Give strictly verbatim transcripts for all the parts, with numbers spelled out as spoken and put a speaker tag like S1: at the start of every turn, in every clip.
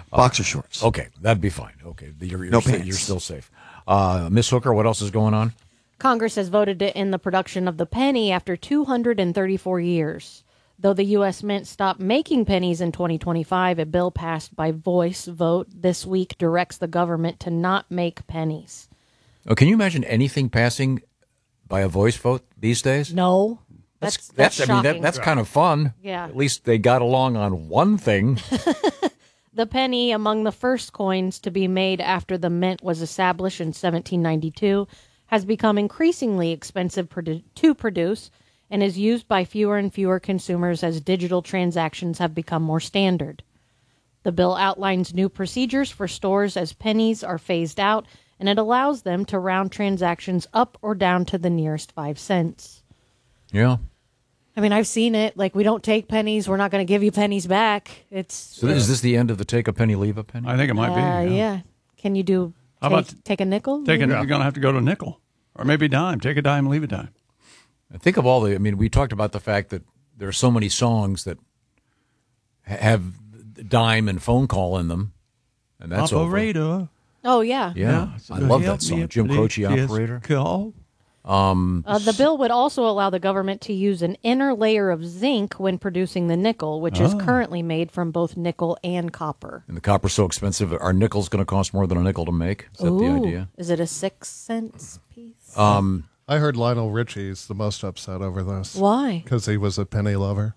S1: Boxer shorts.
S2: Okay, that'd be fine. Okay, you're, you're,
S1: No
S2: still,
S1: pants.
S2: you're still safe. Uh, Miss Hooker, what else is going on?
S3: Congress has voted to end the production of the penny after two hundred thirty-four years. Though the U S Mint stopped making pennies in twenty twenty-five, a bill passed by voice vote this week directs the government to not make pennies.
S2: Oh, can you imagine anything passing by a voice vote these days?
S3: No. That's, that's, that's
S2: I mean, that,
S3: shocking.
S2: that's kind of fun.
S3: Yeah.
S2: At least they got along on one thing.
S3: The penny, among the first coins to be made after the mint was established in seventeen ninety-two, has become increasingly expensive produ- to produce and is used by fewer and fewer consumers as digital transactions have become more standard. The bill outlines new procedures for stores as pennies are phased out, and it allows them to round transactions up or down to the nearest five cents.
S2: Yeah.
S3: I mean, I've seen it. Like, we don't take pennies. We're not going to give you pennies back. It's
S2: So is this the end of the take a penny, leave a penny?
S4: I think it might
S3: uh,
S4: be.
S3: yeah. Can you do
S4: How
S3: take,
S4: about
S3: take a nickel?
S4: Take a, You're going to have to go to nickel or maybe dime. Take a dime, leave a dime.
S2: Think of all the, I mean, we talked about the fact that there are so many songs that ha- have dime and phone call in them, and that's over.
S4: Operator.
S3: Oh, yeah.
S2: Yeah, I love that song. Jim Croce, Operator.
S4: Call.
S2: Um,
S3: Uh, the bill would also allow the government to use an inner layer of zinc when producing the nickel, which is
S2: Oh.
S3: currently made from both nickel and copper.
S2: and the copper's so expensive, are nickels going to cost more than a nickel to make? Is that
S3: Ooh.
S2: the idea?
S3: Is it a six cents piece?
S2: Um,
S5: I heard Lionel Richie's the most upset over this.
S3: Why?
S5: Because he was a penny lover.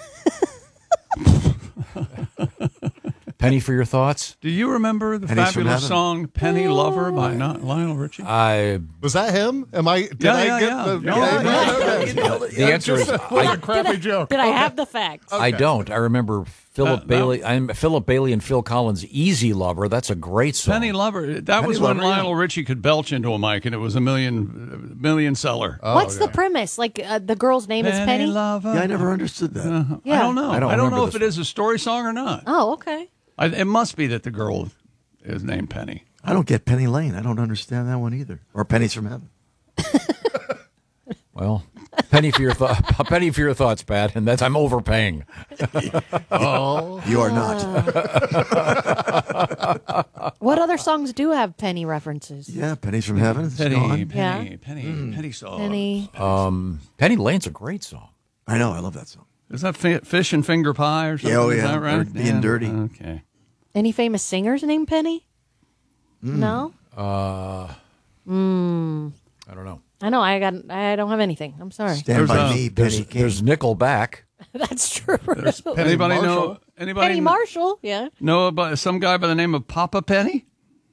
S2: Penny for your thoughts?
S4: Do you remember the
S5: Pennies from
S4: fabulous
S5: Heaven.
S4: song "Penny Lover" by not Lionel Richie?
S2: I
S5: Was that him? Am I? Did
S4: Yeah,
S5: I
S4: yeah,
S5: get
S4: yeah.
S5: the?
S4: Yeah,
S5: yeah,
S2: The answer is
S5: what
S2: I-
S5: a crappy joke.
S3: Did I have the facts?
S2: I don't. I remember Philip
S4: That- that-
S2: Bailey. I'm Philip Bailey and Phil Collins' "Easy Lover." That's a great song.
S4: Penny Lover. That
S2: Penny
S4: was when
S2: Lover, yeah.
S4: Lionel Richie could belch into a mic, and it was a million, million seller.
S3: What's the premise? Like, uh, the girl's name is Penny?
S4: Lover.
S1: Yeah, I never understood that.
S4: Uh,
S3: Yeah.
S4: I don't know.
S2: I
S4: I
S2: don't
S4: don't,
S2: remember
S4: know if
S2: this
S4: it is a story song or not.
S3: Oh, okay.
S4: I, it must be that the girl is named Penny.
S1: I don't get Penny Lane. I don't understand that one either. Or Pennies from Heaven.
S2: Well, penny for your th- penny for your thoughts, Pat, and that's I'm overpaying.
S5: Oh,
S1: you are not.
S3: What other songs do have penny references?
S1: Yeah, Pennies from Heaven. It's
S4: Penny,
S1: gone.
S4: penny,
S3: Yeah.
S4: penny,
S2: Hmm.
S4: penny song.
S3: Penny.
S2: Um, Penny Lane's a great song.
S1: I know. I love that song.
S4: Is that fi- fish and finger pie or something?
S1: Yeah, oh,
S4: Is
S1: yeah.
S4: that right?
S1: Or Being Dirty.
S4: Okay.
S3: Any famous singers named Penny? No?
S2: Uh,
S3: Mm.
S2: I don't know.
S3: I know. I got. I don't have anything. I'm sorry.
S1: Stand by
S4: a-
S1: me,
S2: There's,
S1: Penny King.
S2: there's Nickelback.
S3: That's true.
S4: Anybody know?
S5: Marshall.
S4: Anybody
S3: Penny Marshall. Yeah.
S4: know about some guy by the name of Papa Penny?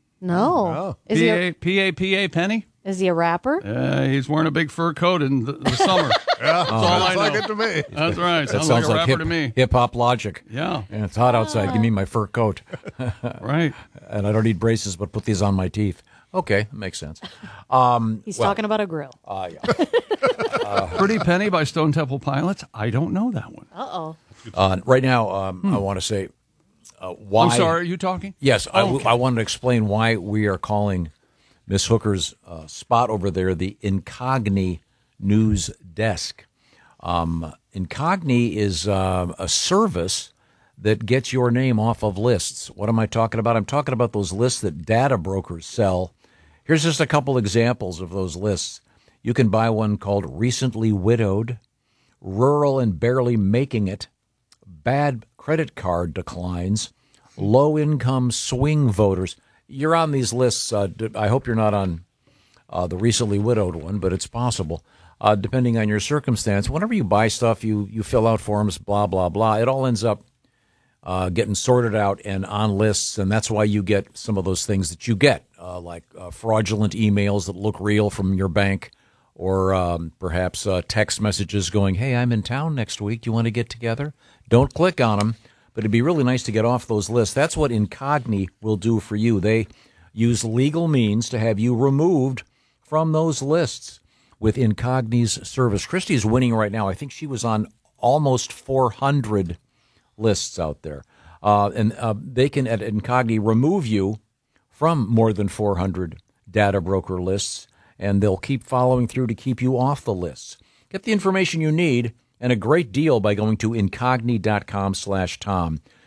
S3: No. Is he
S4: P
S3: a,
S4: A P A P A Penny.
S3: is he a rapper?
S4: Uh, he's wearing a big fur coat in the, the summer. That's all I
S5: sounds
S4: know.
S5: like it to me.
S4: That's right.
S2: That
S4: Sounds,
S2: sounds
S4: like a
S2: like
S4: rapper
S2: hip,
S4: to me.
S2: hip hop logic.
S4: Yeah.
S2: And it's hot outside. Give me my fur coat.
S4: Right.
S2: And I don't need braces, but put these on my teeth. Okay, that makes sense. Um,
S3: He's
S2: well,
S3: talking about a grill.
S2: Uh, yeah.
S4: Pretty Penny by Stone Temple Pilots. I don't know that one.
S3: Uh oh.
S2: Uh, right now, um, I want to say uh, why.
S4: I'm sorry. Are you talking?
S2: Yes, I,
S4: Oh,
S2: w-
S4: okay.
S2: I wanted to explain why we are calling Miss Hooker's uh, spot over there the Incogni News Desk. Um, Incogni is uh, a service that gets your name off of lists. What am I talking about? I'm talking about those lists that data brokers sell. Here's just a couple examples of those lists. You can buy one called Recently Widowed, Rural and Barely Making It, Bad Credit Card Declines, Low Income Swing Voters. You're on these lists. Uh, d- I hope you're not on uh, the Recently Widowed one, but it's possible. Uh, depending on your circumstance, whenever you buy stuff, you, you fill out forms, blah, blah, blah. It all ends up uh, getting sorted out and on lists, and that's why you get some of those things that you get, uh, like uh, fraudulent emails that look real from your bank, or um, perhaps uh, text messages going, hey, I'm in town next week. Do you want to get together? Don't click on them, but it'd be really nice to get off those lists. That's what Incogni will do for you. They use legal means to have you removed from those lists with Incogni's service. Christy's winning right now. I think she was on almost four hundred lists out there. Uh, and uh, they can, at Incogni, remove you from more than four hundred data broker lists, and they'll keep following through to keep you off the lists. Get the information you need and a great deal by going to incogni.com slash Tom.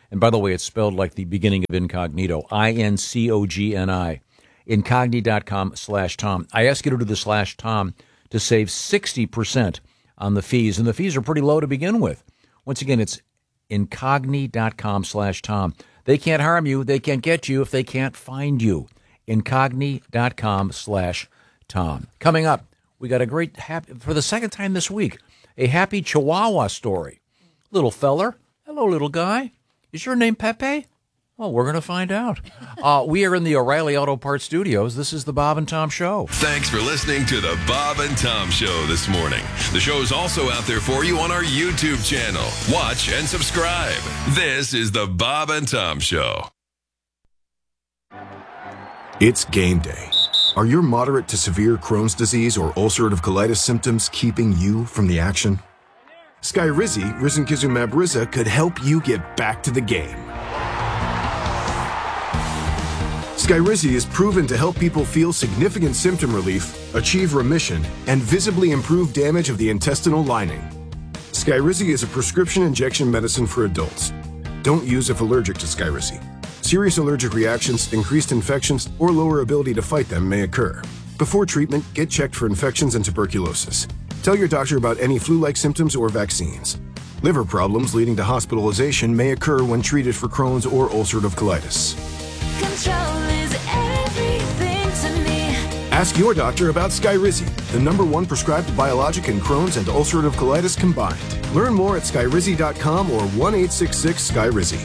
S2: And by the way, it's spelled like the beginning of incognito, I N C O G N I, incogni.com slash Tom. I ask you to do the slash Tom to save sixty percent on the fees, and the fees are pretty low to begin with. Once again, it's incogni.com slash Tom. They can't harm you. They can't get you if they can't find you. incogni.com slash Tom. Coming up, we got a great, happy, for the second time this week, a happy Chihuahua story. Little feller. Hello, little guy. Is your name Pepe? Well, we're going to find out. Uh, we are in the O'Reilly Auto Parts Studios. This is the Bob and Tom Show.
S6: Thanks for listening to the Bob and Tom Show this morning. The show is also out there for you on our YouTube channel. Watch and subscribe. This is the Bob and Tom Show.
S7: It's game day. Are your moderate to severe Crohn's disease or ulcerative colitis symptoms keeping you from the action? Skyrizi, risankizumab Riza, could help you get back to the game. Skyrizi is proven to help people feel significant symptom relief, achieve remission, and visibly improve damage of the intestinal lining. Skyrizi is a prescription injection medicine for adults. Don't use if allergic to Skyrizi. Serious allergic reactions, increased infections, or lower ability to fight them may occur. Before treatment, get checked for infections and tuberculosis. Tell your doctor about any flu-like symptoms or vaccines. Liver problems leading to hospitalization may occur when treated for Crohn's or ulcerative colitis.
S8: Control is everything to me.
S7: Ask your doctor about Skyrizi, the number one prescribed biologic in Crohn's and ulcerative colitis combined. Learn more at skyrizi dot com or one eight six six Skyrizi.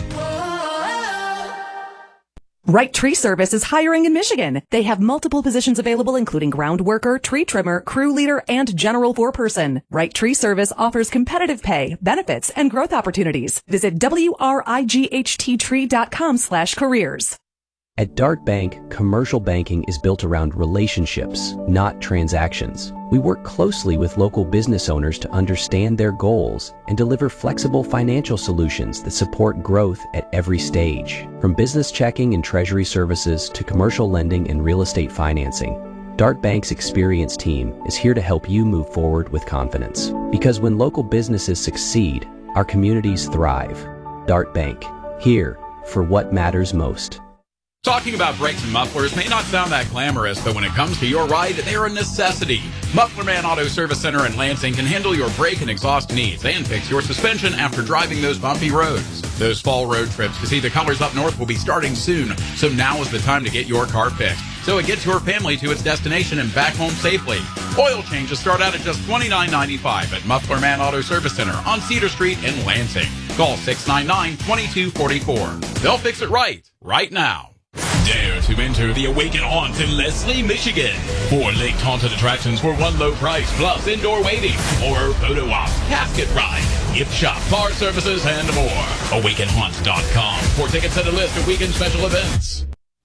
S9: Right Tree Service is hiring in Michigan. They have multiple positions available, including ground worker, tree trimmer, crew leader, and general foreperson. Right Tree Service offers competitive pay, benefits, and growth opportunities. Visit W R I G H T tree dot com slash careers.
S10: At Dart Bank, commercial banking is built around relationships, not transactions. We work closely with local business owners to understand their goals and deliver flexible financial solutions that support growth at every stage. From business checking and treasury services to commercial lending and real estate financing, Dart Bank's experienced team is here to help you move forward with confidence. Because when local businesses succeed, our communities thrive. Dart Bank, here for what matters most.
S11: Talking about brakes and mufflers may not sound that glamorous, but when it comes to your ride, they're a necessity. Muffler Man Auto Service Center in Lansing can handle your brake and exhaust needs and fix your suspension after driving those bumpy roads. Those fall road trips to see the colors up north will be starting soon, so now is the time to get your car fixed, so it gets your family to its destination and back home safely. Oil changes start out at just twenty-nine dollars and ninety-five cents at Muffler Man Auto Service Center on Cedar Street in Lansing. Call six nine nine, two two four four. They'll fix it right, right now. Dare to enter the Awaken Haunt in Leslie, Michigan. Four linked haunted attractions for one low price, plus indoor waiting, horror photo op, casket ride, gift shop, bar services, and more. awaken haunt dot com for tickets and a list of weekend special events.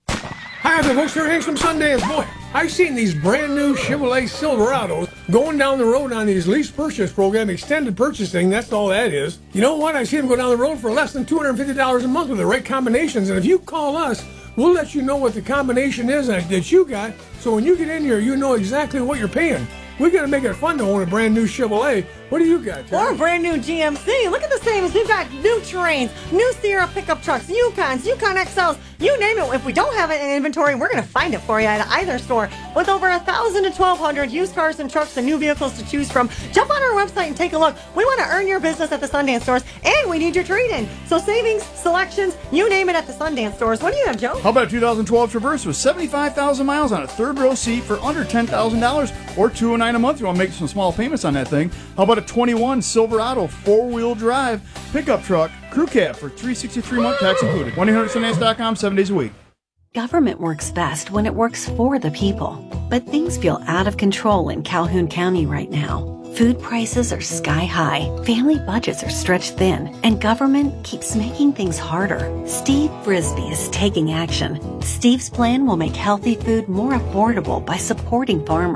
S12: Hi there, folks. Here, Hanks from Sundance. Boy, I seen these brand new Chevrolet Silverados going down the road on these lease purchase program, extended purchasing. That's all that is. You know what? I see them go down the road for less than two hundred fifty dollars a month with the right combinations. And if you call us, we'll let you know what the combination is that you got, so when you get in here, you know exactly what you're paying. We're going to make it fun to own a brand new Chevrolet. What do you got, John?
S13: Or a brand new G M C. Look at the savings. We've got new Terrains, new Sierra pickup trucks, Yukons, Yukon X Ls, you name it. If we don't have it in inventory, we're going to find it for you at either store. With over one thousand to twelve hundred used cars and trucks and new vehicles to choose from, jump on our website and take a look. We want to earn your business at the Sundance stores, and we need your trade-in. So savings, selections, you name it at the Sundance stores. What do you have, Joe?
S14: How about a two thousand twelve Traverse with seventy-five thousand miles on a third row seat for under ten thousand dollars or two hundred nine dollars a month? You want to make some small payments on that thing. How about a twenty-one Silverado four-wheel drive pickup truck crew cab for three hundred sixty-three month tax included? one eight hundred sundance dot com, seven days a week.
S15: Government works best when it works for the people. But things feel out of control in Calhoun County right now. Food prices are sky high, family budgets are stretched thin, and government keeps making things harder. Steve Frisbee is taking action. Steve's plan will make healthy food more affordable by supporting farmers.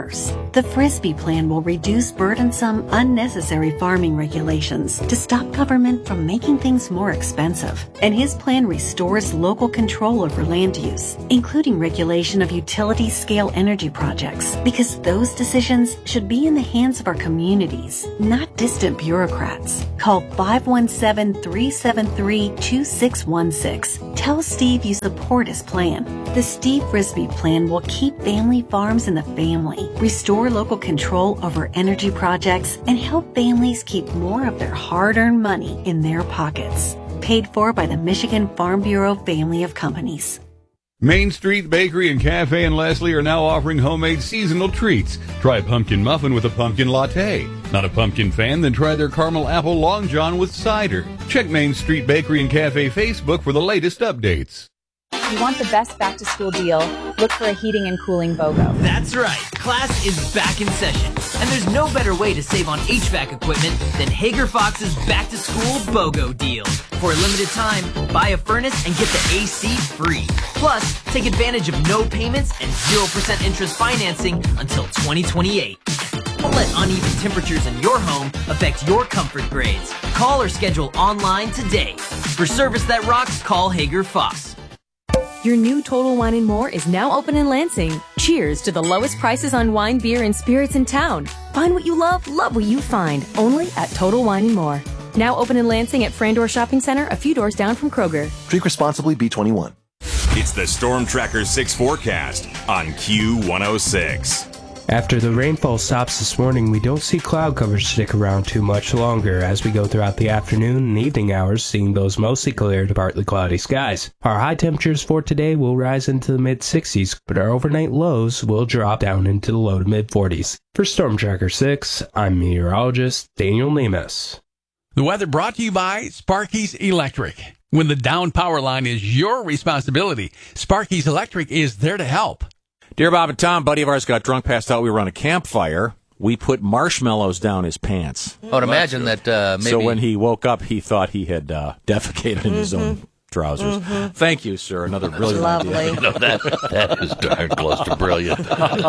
S15: The Frisbee Plan will reduce burdensome, unnecessary farming regulations to stop government from making things more expensive. And his plan restores local control over land use, including regulation of utility-scale energy projects, because those decisions should be in the hands of our communities, not distant bureaucrats. Call five one seven, three seven three, two six one six. Tell Steve you support his plan. The Steve Frisbee Plan will keep family farms in the family, restore local control over energy projects, and help families keep more of their hard-earned money in their pockets. Paid for by the Michigan Farm Bureau family of companies.
S16: Main Street Bakery and Cafe in Leslie are now offering homemade seasonal treats. Try a pumpkin muffin with a pumpkin latte. Not a pumpkin fan? Then try their caramel apple long john with cider. Check Main Street Bakery and Cafe Facebook for the latest updates.
S17: If you want the best back-to-school deal, look for a heating and cooling BOGO.
S18: That's right. Class is back in session. And there's no better way to save on H V A C equipment than Hager Fox's back-to-school BOGO deal. For a limited time, buy a furnace and get the A C free. Plus, take advantage of no payments and zero percent interest financing until twenty twenty-eight. Don't let uneven temperatures in your home affect your comfort grades. Call or schedule online today. For service that rocks, call Hager Fox.
S19: Your new Total Wine and More is now open in Lansing. Cheers to the lowest prices on wine, beer, and spirits in town. Find what you love, love what you find. Only at Total Wine and More. Now open in Lansing at Frandor Shopping Center, a few doors down from Kroger.
S20: Drink responsibly, B twenty-one.
S21: It's the Storm Tracker six forecast on Q one oh six.
S22: After the rainfall stops this morning, we don't see cloud cover stick around too much longer as we go throughout the afternoon and evening hours, seeing those mostly clear to partly cloudy skies. Our high temperatures for today will rise into the mid sixties, but our overnight lows will drop down into the low to mid forties. For Storm Tracker six, I'm meteorologist Daniel Nemes.
S23: The weather brought to you by Sparky's Electric. When the down power line is your responsibility, Sparky's Electric is there to help.
S2: Dear Bob and Tom, buddy of ours got drunk, passed out. We were on a campfire. We put marshmallows down his pants.
S24: I would imagine that uh, maybe...
S2: So when he woke up, he thought he had uh, defecated in his own trousers.
S24: Mm-hmm.
S2: Thank you, sir. Another brilliant
S24: lovely.
S2: idea.
S24: You know, that, that is darn close to brilliant.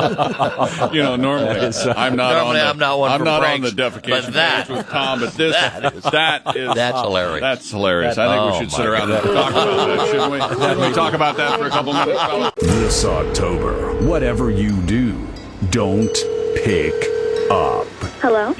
S16: You know, normally
S2: Is, uh,
S16: I'm not
S24: normally
S16: on the,
S24: I'm not one
S16: I'm
S24: for
S16: not
S24: pranks,
S16: on the defecation
S24: but that,
S16: page with Tom, but this
S24: that is,
S16: that is
S24: that's hilarious.
S16: That's hilarious. I think
S24: Oh,
S16: we should sit
S24: my
S16: around
S24: God.
S16: and talk about that, shouldn't we? Can we talk about that for a couple minutes, fellas?
S25: This October, whatever you do, don't pick up.
S26: Hello?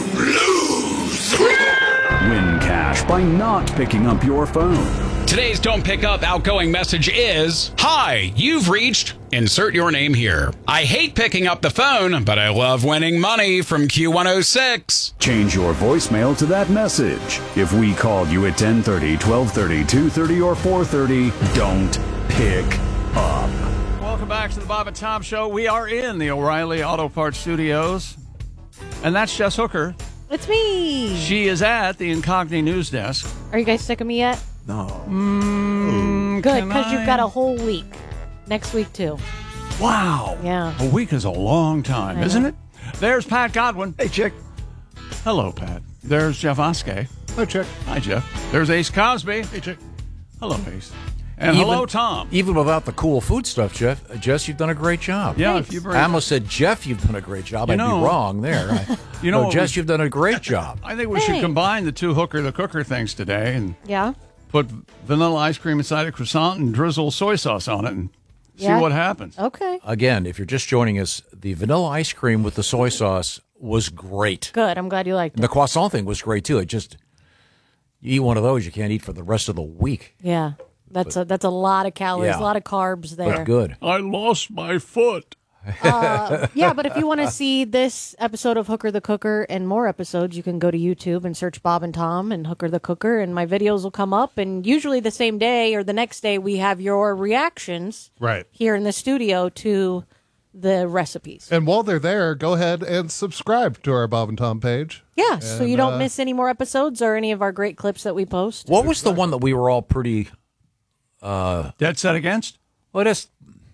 S25: Win cash by not picking up your phone.
S11: Today's Don't Pick Up outgoing message is, Hi, you've reached, insert your name here. I hate picking up the phone, but I love winning money from Q one oh six.
S25: Change your voicemail to that message. If we called you at ten thirty, twelve thirty, two thirty, or four thirty, don't pick up.
S4: Welcome back to the Bob and Tom Show. We are in the O'Reilly Auto Parts Studios, and that's Jess Hooker.
S3: It's me.
S4: She is at the Incogni News Desk.
S3: Are you guys sick of me yet?
S1: No.
S4: Mm,
S3: Good,
S4: can
S3: because
S4: I-
S3: you've got a whole week. Next week, too.
S4: Wow.
S3: Yeah.
S4: A week is a long time,
S3: I
S4: isn't
S3: know.
S4: it? There's Pat Godwin. Hey, Chick. Hello, Pat. There's Jeff Oskey.
S5: Hi, Chick.
S4: Hi, Jeff. There's Ace Cosby. Hey,
S5: Chick.
S4: Hello, Ace. And
S2: Even-
S4: hello, Tom.
S2: Even without the cool food stuff, Jeff, uh, Jess, you've done a great job.
S4: Yeah, if you bring-
S2: I almost said, Jeff, you've done a great job.
S4: You
S2: I'd
S4: know-
S2: be wrong there. I,
S4: You know
S2: no,
S4: what
S2: Jess,
S4: we-
S2: you've done a great job.
S4: I think we
S3: Hey.
S4: should combine the two Hooker the Cooker things today and
S3: Yeah?
S4: put vanilla ice cream inside a croissant and drizzle soy sauce on it and see
S3: Yeah.
S4: what happens.
S3: Okay.
S2: Again, if you're just joining us, the vanilla ice cream with the soy sauce was great.
S3: Good. I'm glad you liked
S2: And
S3: it.
S2: the croissant thing was great, too. It just, you eat one of those, you can't eat for the rest of the week.
S3: Yeah. That's a that's a lot of calories,
S2: Yeah.
S3: a lot of carbs there.
S2: But good.
S4: I lost my foot.
S3: Uh, yeah, but if you want to see this episode of Hooker the Cooker and more episodes, you can go to YouTube and search Bob and Tom and Hooker the Cooker, and my videos will come up. And usually the same day or the next day, we have your reactions
S5: Right.
S3: here in the studio to the recipes.
S5: And while they're there, go ahead and subscribe to our Bob and Tom page.
S3: Yeah, so
S5: And,
S3: you don't
S5: uh,
S3: miss any more episodes or any of our great clips that we post.
S2: What was the one that we were all pretty... Uh,
S4: Dead set against?
S2: Well, that's...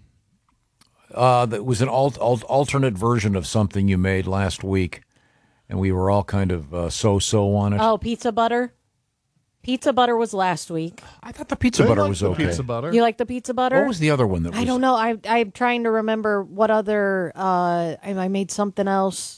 S2: Uh, that was an alt, alt, alternate version of something you made last week, and we were all kind of uh, so-so on it.
S3: Oh, pizza butter? Pizza butter was last week.
S2: I thought the pizza
S5: I
S2: butter
S5: like
S2: was
S5: the
S2: okay.
S5: Pizza butter.
S3: You like the pizza butter?
S2: What was the other one that was?
S3: I don't know. I, I'm trying to remember what other. Uh, I, I made something else.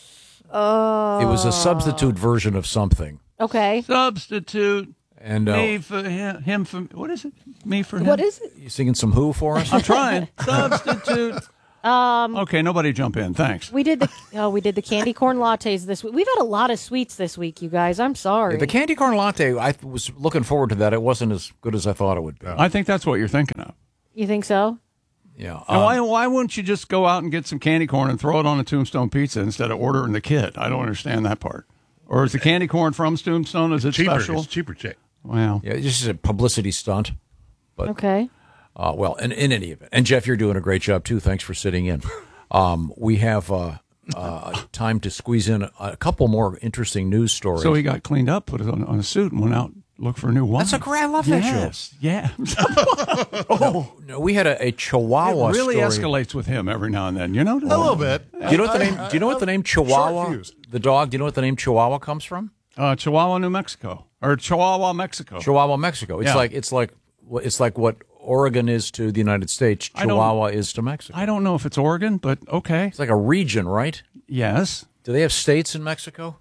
S3: Uh,
S2: It was a substitute version of something.
S3: Okay.
S4: Substitute.
S2: And uh,
S4: me for him, him for what is it? Me for him.
S3: What is it?
S2: You singing some Who for us?
S4: I'm trying. Substitute.
S3: Um,
S4: Okay, nobody jump in. Thanks.
S3: we did the oh we did the candy corn lattes this week. We've had a lot of sweets this week, you guys. I'm sorry.
S2: Yeah, the candy corn latte, I was looking forward to that. It wasn't as good as I thought it would be.
S4: I think that's what you're thinking of.
S3: You think so?
S2: Yeah.
S4: And
S2: um,
S4: why why wouldn't you just go out and get some candy corn and throw it on a Tombstone pizza instead of ordering the kit? I don't understand that part. Or is the candy corn from Tombstone? Is it
S6: cheaper.
S4: special?
S6: It's cheaper, check.
S4: Wow.
S2: Yeah, this is a publicity stunt. But,
S3: Okay.
S2: Uh, well, in, in any event. And, Jeff, you're doing a great job, too. Thanks for sitting in. Um, we have uh, uh, time to squeeze in a, a couple more interesting news stories.
S4: So he got cleaned up, put it on, on a suit, and went out look for a new wife.
S2: That's a great. I love that
S4: yes. Yeah.
S2: show. No, we had a, a Chihuahua
S4: It really
S2: story.
S4: escalates with him every now and then. You know,
S5: A little bit.
S2: Do you know what the name?
S5: I-
S2: Do you know what the name Chihuahua?
S5: short-fused.
S2: The dog. Do you know what the name Chihuahua comes from?
S4: Uh, Chihuahua, New Mexico, or Chihuahua, Mexico.
S2: Chihuahua, Mexico. It's
S4: Yeah.
S2: like it's like it's like what Oregon is to the United States.
S4: I don't-
S2: Chihuahua is to Mexico.
S4: I don't know if it's Oregon, but okay.
S2: It's like a region, right?
S4: Yes,
S2: Do they have states in Mexico?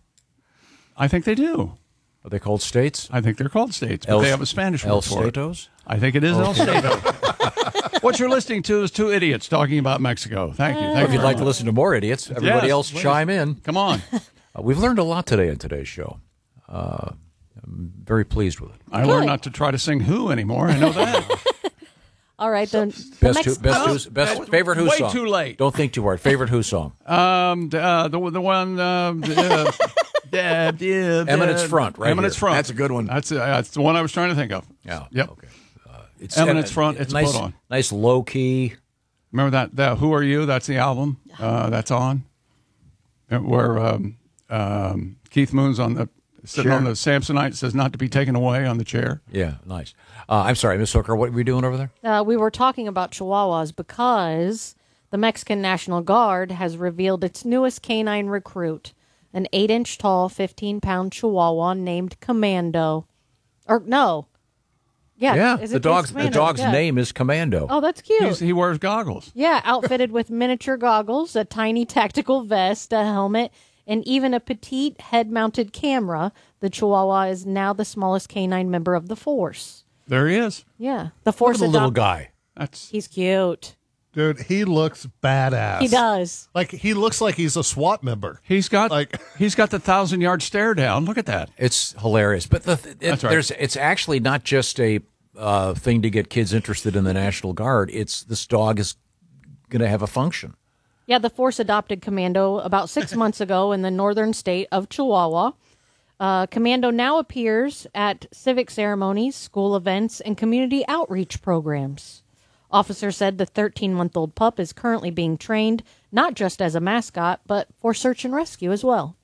S4: I think they do.
S2: Are they called states?
S4: I think they're called states, but
S2: El-
S4: they have a Spanish
S2: El
S4: word for it.
S2: Statos?
S4: I think it is El
S2: Okay.
S4: Stato. What you're listening to is two idiots talking about Mexico. Thank you. Thank
S2: Or if
S4: you
S2: you'd
S4: very
S2: like to
S4: much.
S2: listen to more idiots, everybody
S4: Yes,
S2: else
S4: please.
S2: chime in.
S4: Come on.
S2: Uh, we've learned a lot today in today's show. Uh, I'm very pleased with it.
S4: I learned not to try to sing Who anymore. I know that.
S3: All right, then. the
S2: Best,
S3: next-
S2: who, best,
S4: Oh,
S2: who's, best
S4: that-
S2: favorite Who
S4: way
S2: song?
S4: too late.
S2: Don't think too hard. Favorite Who song?
S4: Um, d- uh, the the one. Uh, d- uh, yeah, yeah,
S2: Eminence Front, right
S4: Eminence
S2: here.
S4: Front.
S2: That's a good one.
S4: That's uh, that's the one I was trying to think of.
S2: Yeah.
S4: Yep.
S2: Okay. Uh, it's
S4: Eminence
S2: uh,
S4: Front. It's
S2: nice,
S4: put on.
S2: Nice low key.
S4: Remember that? That Who Are You? That's the album. Uh, that's on. Uh, Where um, um, Keith Moon's on the sitting
S2: Sure.
S4: on the Samsonite, says not to be taken away on the chair.
S2: Yeah, nice. Uh, I'm sorry, Miss Hooker. What were we doing over there?
S3: Uh, we were talking about Chihuahuas because the Mexican National Guard has revealed its newest canine recruit, an eight-inch tall, fifteen-pound Chihuahua named Commando. Or no, yeah,
S2: yeah.
S3: is
S2: The
S3: it
S2: dog's
S3: just
S2: the
S3: Commando?
S2: dog's
S3: Yeah.
S2: name is Commando.
S3: Oh, that's cute.
S4: He's, he wears goggles.
S3: Yeah, outfitted with miniature goggles, a tiny tactical vest, a helmet, and even a petite head-mounted camera. The Chihuahua is now the smallest canine member of the force.
S4: There he is.
S3: Yeah, the force.
S2: Look at the little
S3: adopt-
S2: guy.
S4: That's
S3: He's cute.
S5: Dude, he looks badass.
S3: He does.
S5: Like he looks like he's a SWAT member.
S4: He's got
S5: Like-
S4: he's got the thousand yard stare down. Look at that.
S2: It's hilarious, but the, it,
S4: That's right.
S2: there's it's actually not just a uh, thing to get kids interested in the National Guard. It's this dog is going to have a function.
S3: Yeah, the force adopted Commando about six months ago in the northern state of Chihuahua. Uh, Commando now appears at civic ceremonies, school events, and community outreach programs. Officers said the thirteen-month-old pup is currently being trained not just as a mascot, but for search and rescue as well.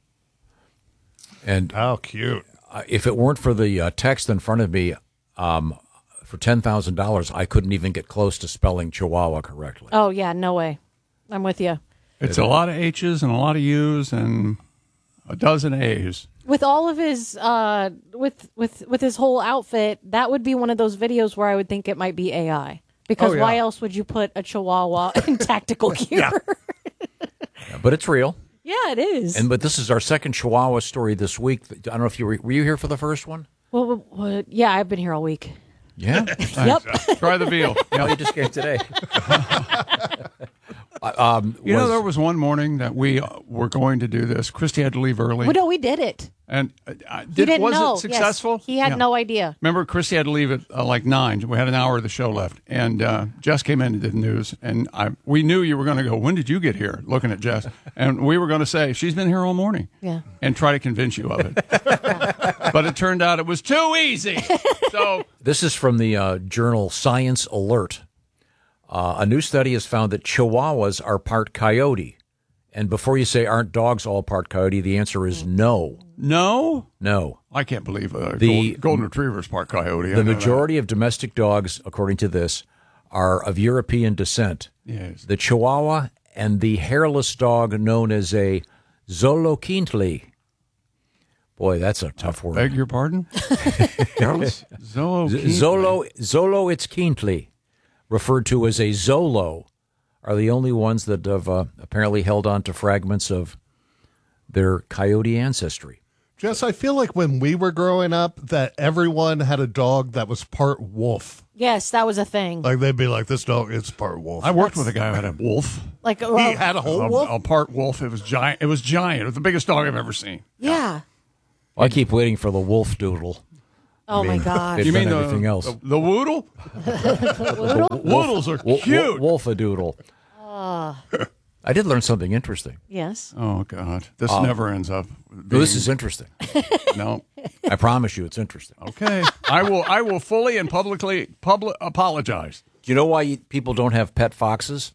S2: And
S5: how cute!
S2: Uh, if it weren't for the uh, text in front of me, um, for ten thousand dollars, I couldn't even get close to spelling Chihuahua correctly.
S3: Oh, yeah, no way. I'm with you.
S4: It's a lot of H's and a lot of U's and a dozen A's.
S3: With all of his, uh, with with with his whole outfit, that would be one of those videos where I would think it might be A I. Because
S2: Oh, yeah.
S3: why else would you put a Chihuahua in tactical gear?
S2: Yeah, but it's real.
S3: Yeah, it is.
S2: And but this is our second Chihuahua story this week. I don't know if you were, were you here for the first one?
S3: Well, well, well, yeah, I've been here all week.
S2: Yeah.
S3: Yep.
S4: Try the veal.
S2: No, you just came today. um,
S4: You know,
S2: was-
S4: there was one morning that we uh, were going to do this. Christy had to leave early.
S3: Well, no, we did it.
S4: And uh, uh,
S3: He
S4: did,
S3: didn't
S4: was
S3: know.
S4: it successful?
S3: Yes. He had
S4: Yeah.
S3: no idea.
S4: Remember, Christy had to leave at uh, like nine. We had an hour of the show left, and uh, Jess came in and did the news. And I, we knew you were going to go. When did you get here? Looking at Jess, and we were going to say she's been here all morning.
S3: Yeah.
S4: And try to convince you of it, but it turned out it was too easy. So
S2: This is from the uh, journal Science Alert. Uh, a new study has found that Chihuahuas are part coyote. And before you say, aren't dogs all part coyote, the answer is no.
S4: no,
S2: No.
S4: I can't believe a
S2: The-
S4: golden, golden retriever is part coyote. I
S2: The
S4: know that.
S2: majority of domestic dogs, according to this, are of European descent.
S4: Yes.
S2: The Chihuahua and the hairless dog known as a Xoloquintli. Boy, that's a tough word.
S4: Beg your pardon?
S1: Careless.
S4: Zolo.
S2: Z- Zolo, Zoloitzkintli, referred to as a Zolo, are the only ones that have uh, apparently held on to fragments of their coyote ancestry.
S5: Jess, I feel like when we were growing up that everyone had a dog that was part wolf.
S3: Yes, that was a thing.
S5: Like they'd be like, this dog is part wolf.
S4: I worked with a guy who had a wolf.
S3: Like well,
S5: he had a whole
S4: a,
S5: wolf?
S4: A part wolf. It was giant. It was giant. It was the biggest dog I've ever seen.
S3: Yeah.
S2: Well, I keep waiting for the wolf doodle.
S3: Oh, my gosh.
S2: They've
S4: You
S2: done
S4: mean the-
S2: everything else.
S4: The, the woodle? Woodles are
S2: Wolf-
S4: cute.
S2: Wolf-a-doodle.
S3: Ah.
S2: I did learn something interesting.
S3: Yes.
S4: Oh, God. This
S2: Uh,
S4: never ends up.
S2: This is interesting.
S4: No.
S2: I promise you it's interesting.
S4: Okay. I will I will fully and publicly public apologize.
S2: Do you know why you, people don't have pet foxes?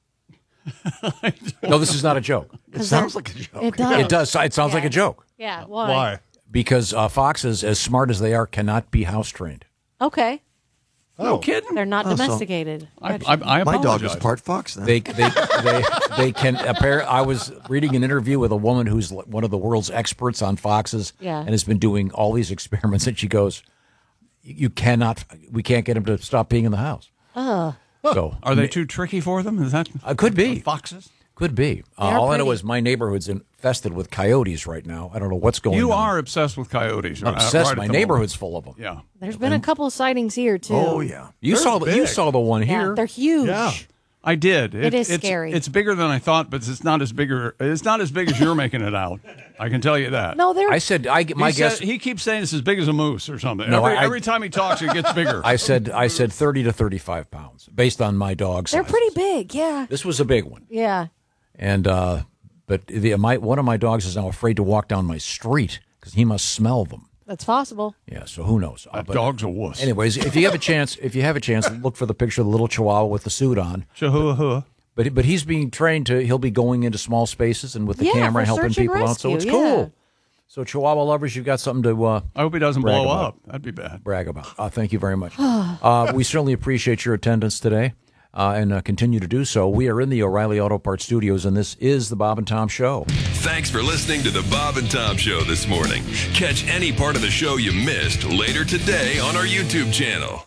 S2: No, this is not a joke.
S1: It sounds like a joke.
S3: It does.
S2: It does. It sounds like a joke.
S3: Yeah. Why?
S5: Why?
S2: Because uh, foxes, as smart as they are, cannot be house trained.
S3: Okay.
S4: No kidding.
S3: They're not
S1: Oh, so-
S3: domesticated.
S4: I,
S3: Gotcha.
S4: I, I
S1: My dog
S4: apologize.
S1: is part fox then.
S2: They they they, they can. Appar- I was reading an interview with a woman who's l- one of the world's experts on foxes,
S3: Yeah.
S2: and has been doing all these experiments. And she goes, "You cannot. We can't get them to stop being in the house."
S3: Ugh.
S2: So
S4: Are they too tricky for them? Is that
S2: uh, could be
S4: foxes?
S2: Could be. Uh,
S3: They are
S2: all I know
S3: pretty.
S2: is my neighborhood's infested with coyotes right now. I don't know what's going
S4: You
S2: on.
S4: are obsessed with coyotes.
S2: I'm
S4: uh,
S2: obsessed.
S4: right at
S2: my
S4: the
S2: neighborhood's
S4: moment.
S2: full of them.
S4: Yeah.
S3: There's been a couple of sightings here, too.
S1: Oh, yeah.
S2: You
S5: They're
S2: saw the you
S5: big.
S2: saw the one
S3: Yeah,
S2: here.
S3: they're huge.
S5: Yeah.
S4: I did.
S3: It is
S4: it's,
S3: scary.
S4: It's bigger than I thought, but it's not as bigger. It's not as big as you're making it out. I can tell you that.
S3: No, they're.
S2: I said I my
S4: he
S2: guess.
S4: said- he keeps saying it's as big as a moose or something.
S2: No,
S4: every,
S2: I-
S4: every time he talks, it gets bigger.
S2: I said I said thirty to thirty-five pounds based on my dog's.
S3: they're
S2: size.
S3: pretty big. Yeah.
S2: This was a big one.
S3: Yeah.
S2: And uh, but the, my one of my dogs is now afraid to walk down my street because he must smell them.
S3: That's possible.
S2: Yeah, so who knows? Uh,
S4: That
S2: but
S4: dog's a wuss.
S2: anyways, if you have a chance, if you have a chance, look for the picture of the little Chihuahua with the suit on.
S4: Chihuahua.
S2: But but he's being trained to. He'll be going into small spaces and with the
S3: Yeah,
S2: camera
S3: for
S2: helping
S3: search and
S2: people out. So it's
S3: rescue, yeah.
S2: cool. So Chihuahua lovers, you've got something to. Uh,
S4: I hope he doesn't
S2: brag
S4: blow
S2: about.
S4: up. That'd be bad.
S2: Brag about. Uh, thank you very much. uh, we certainly appreciate your attendance today. Uh, and uh, continue to do so. We are in the O'Reilly Auto Parts studios, and this is the Bob and Tom Show.
S6: Thanks for listening to the Bob and Tom Show this morning. Catch any part of the show you missed later today on our YouTube channel.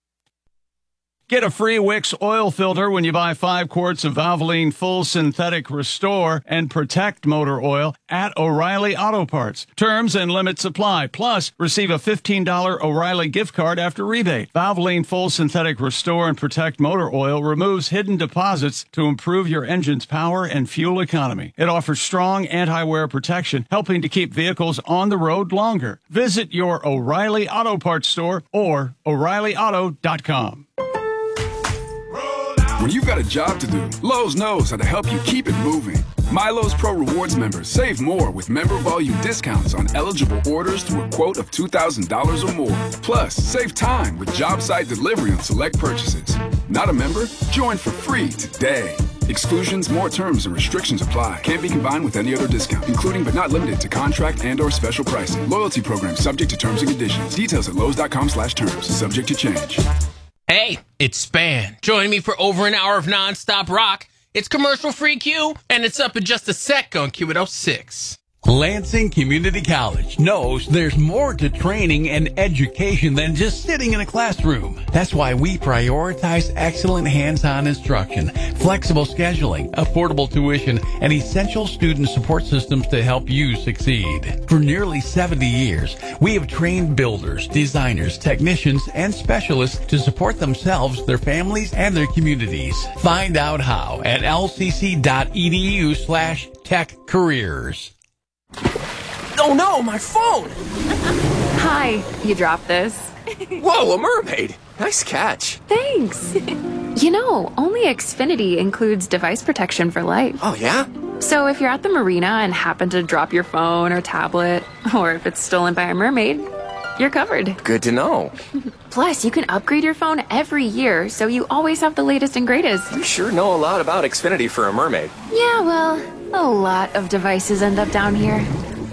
S4: Get a free Wix oil filter when you buy five quarts of Valvoline Full Synthetic Restore and Protect motor oil at O'Reilly Auto Parts. Terms and limits apply. Plus, receive a fifteen dollars O'Reilly gift card after rebate. Valvoline Full Synthetic Restore and Protect motor oil removes hidden deposits to improve your engine's power and fuel economy. It offers strong anti-wear protection, helping to keep vehicles on the road longer. Visit your O'Reilly Auto Parts store or O'Reilly Auto dot com.
S7: When you've got a job to do, Lowe's knows how to help you keep it moving. My Lowe's Pro Rewards members save more with member volume discounts on eligible orders through a quote of two thousand dollars or more. Plus, save time with job site delivery on select purchases. Not a member? Join for free today. Exclusions, more terms, and restrictions apply. Can't be combined with any other discount, including but not limited to contract and or special pricing. Loyalty program subject to terms and conditions. Details at Lowe's.com slash terms. Subject to change.
S8: Hey, it's Span. Join me for over an hour of nonstop rock. It's commercial-free Q, and it's up in just a sec on Q at oh six.
S23: Lansing Community College knows there's more to training and education than just sitting in a classroom. That's why we prioritize excellent hands-on instruction, flexible scheduling, affordable tuition, and essential student support systems to help you succeed. For nearly seventy years, we have trained builders, designers, technicians, and specialists to support themselves, their families, and their communities. Find out how at lcc.edu slash tech careers.
S8: Oh no, my phone!
S9: Hi, you dropped this.
S8: Whoa, a mermaid! Nice catch.
S9: Thanks. You know, only Xfinity includes device protection for life.
S8: Oh, yeah?
S9: So if you're at the marina and happen to drop your phone or tablet, or if it's stolen by a mermaid, you're covered.
S8: Good to know.
S9: Plus, you can upgrade your phone every year, so you always have the latest and greatest.
S8: You sure know a lot about Xfinity for a mermaid.
S9: Yeah, well, a lot of devices end up down here.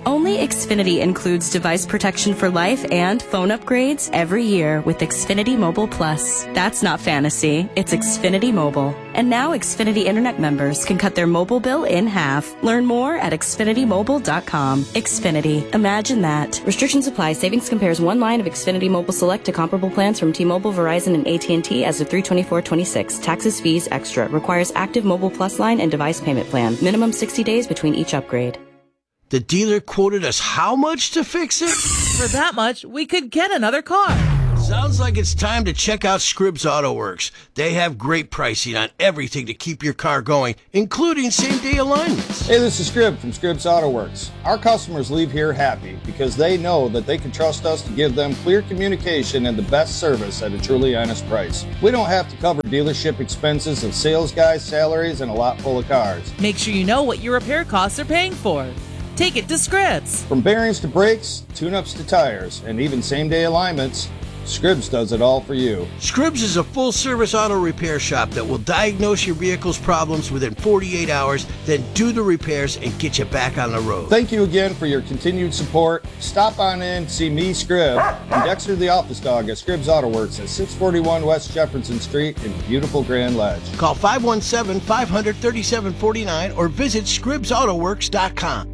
S19: Only Xfinity includes device protection for life and phone upgrades every year with Xfinity Mobile Plus. That's not fantasy, it's Xfinity Mobile. And now Xfinity Internet members can cut their mobile bill in half. Learn more at xfinity mobile dot com. Xfinity. Imagine that. Restrictions apply. Savings compares one line of Xfinity Mobile Select to comparable plans from T-Mobile, Verizon, and A T and T as of three twenty-four twenty-six. Taxes, fees, extra. Requires active Mobile Plus line and device payment plan. Minimum sixty days between each upgrade.
S10: The dealer quoted us how much to fix it?
S12: For that much, we could get another car.
S10: Sounds like it's time to check out Scribbs Auto Works. They have great pricing on everything to keep your car going, including same-day alignments.
S13: Hey, this is Scribb from Scribbs Auto Works. Our customers leave here happy because they know that they can trust us to give them clear communication and the best service at a truly honest price. We don't have to cover dealership expenses of sales guys' salaries and a lot full of cars.
S12: Make sure you know what your repair costs are paying for. Take it to Scribbs.
S13: From bearings to brakes, tune-ups to tires, and even same-day alignments, Scribbs does it all for you.
S10: Scribbs is a full-service auto repair shop that will diagnose your vehicle's problems within forty-eight hours, then do the repairs and get you back on the road.
S13: Thank you again for your continued support. Stop on in, see me, Scribb, and Dexter the office dog at Scribbs Auto Works at six forty-one West Jefferson Street in beautiful Grand Ledge.
S10: Call five one seven, five hundred, thirty-seven forty-nine or visit scribbs auto works dot com.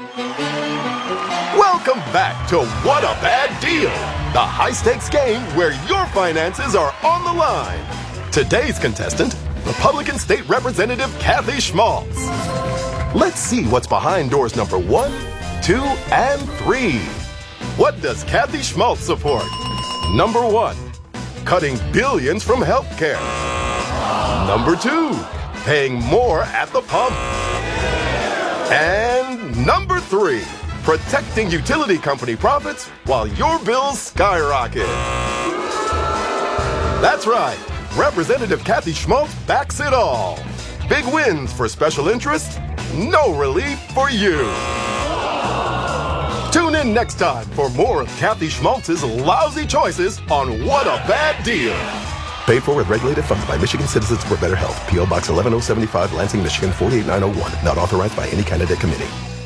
S14: Welcome back to What a Bad Deal, the high-stakes game where your finances are on the line. Today's contestant, Republican State Representative Kathy Schmaltz. Let's see what's behind doors number one, two, and three. What does Kathy Schmaltz support? Number one, cutting billions from healthcare. Number two, paying more at the pump. And number three, protecting utility company profits while your bills skyrocket. That's right. Representative Kathy Schmaltz backs it all. Big wins for special interests, no relief for you. Tune in next time for more of Kathy Schmaltz's lousy choices on What a Bad Deal. Paid for with regulated funds by Michigan Citizens for Better Health. P O Box eleven oh seventy-five, Lansing, Michigan four eight nine oh one. Not authorized by any candidate committee.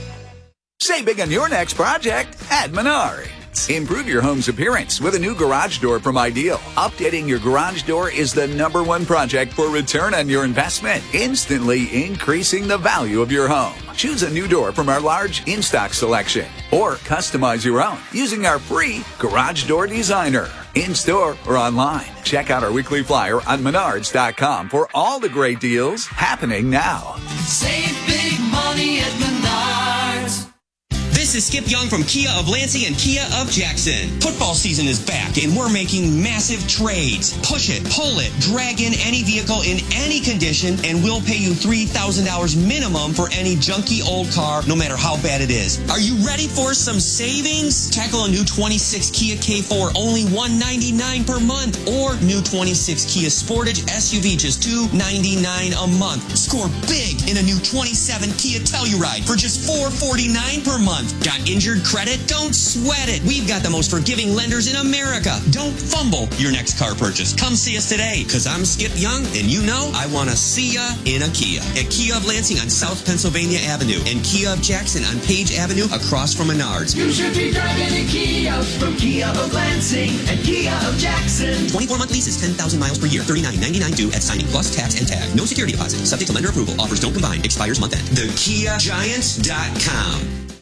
S20: Save big on your next project at Menards. Improve your home's appearance with a new garage door from Ideal. Updating your garage door is the number one project for return on your investment, instantly increasing the value of your home. Choose a new door from our large in-stock selection or customize your own using our free Garage Door Designer. In-store or online. Check out our weekly flyer on menards dot com for all the great deals happening now.
S26: Save big money at Menards.
S27: This is Skip Young from Kia of Lansing and Kia of Jackson. Football season is back and we're making massive trades. Push it, pull it, drag in any vehicle in any condition and we'll pay you three thousand dollars minimum for any junky old car, no matter how bad it is. Are you ready for some savings? Tackle a new twenty-six Kia K four, only one hundred ninety-nine dollars per month, or new twenty-six Kia Sportage S U V, just two hundred ninety-nine dollars a month. Score big in a new twenty-seven Kia Telluride for just four hundred forty-nine dollars per month. Got injured credit? Don't sweat it. We've got the most forgiving lenders in America. Don't fumble your next car purchase. Come see us today, because I'm Skip Young, and you know I want to see ya in a Kia. At Kia of Lansing on South Pennsylvania Avenue and Kia of Jackson on Page Avenue across from Menards.
S26: You should be driving a Kia from Kia of Lansing and Kia of Jackson.
S27: twenty-four month leases, ten thousand miles per year, thirty-nine ninety-nine due at signing plus tax and tag. No security deposit. Subject to lender approval. Offers don't combine. Expires month end. the kia giants dot com.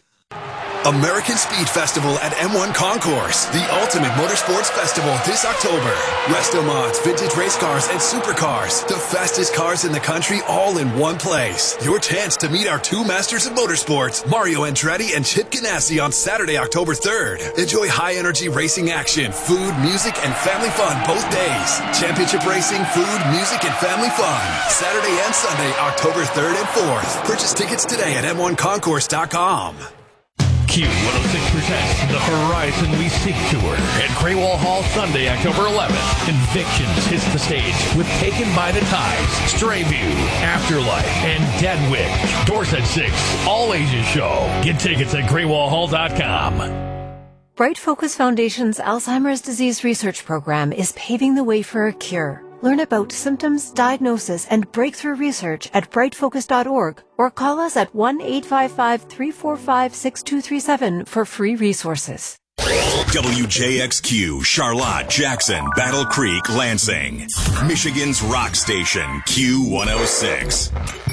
S28: American Speed Festival at M one Concourse, the ultimate motorsports festival this October. Resto-mods, vintage race cars, and supercars. The fastest cars in the country all in one place. Your chance to meet our two masters of motorsports, Mario Andretti and Chip Ganassi, on Saturday, October third. Enjoy high-energy racing action, food, music, and family fun both days. Championship racing, food, music, and family fun. Saturday and Sunday, October third and fourth. Purchase tickets today at M one concourse dot com.
S23: Q one oh six presents the Horizon We Seek Tour at Greywall Hall Sunday, October eleventh. Convictions hits the stage with Taken by the Tides, Stray View, Afterlife, and Deadwick. Doors at six. All ages show. Get tickets at greywall hall dot com.
S29: Bright Focus Foundation's Alzheimer's Disease Research Program is paving the way for a cure.
S11: Learn about symptoms, diagnosis, and breakthrough research at bright focus dot org or call us at one eight five five, three four five, six two three seven for free resources.
S15: W J X Q, Charlotte, Jackson, Battle Creek, Lansing. Michigan's rock station, Q one oh six.